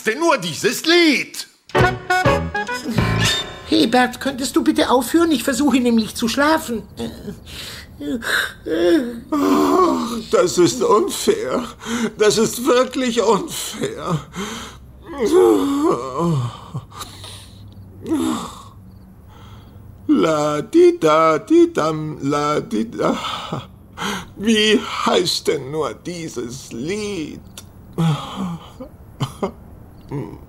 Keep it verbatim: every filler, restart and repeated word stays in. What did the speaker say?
denn nur dieses Lied? Hebert, könntest du bitte aufhören? Ich versuche nämlich zu schlafen. Oh, das ist unfair. Das ist wirklich unfair. La di da di dam la di da. Wie heißt denn nur dieses Lied?